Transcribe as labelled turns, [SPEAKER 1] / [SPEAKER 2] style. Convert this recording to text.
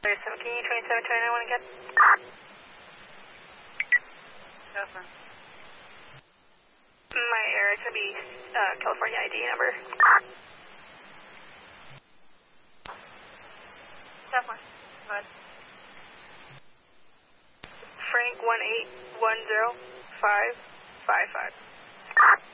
[SPEAKER 1] Can you 2729 again?
[SPEAKER 2] Definitely.
[SPEAKER 1] My error is going to be California ID number.
[SPEAKER 2] Definitely. Go ahead.
[SPEAKER 1] Frank 1810555.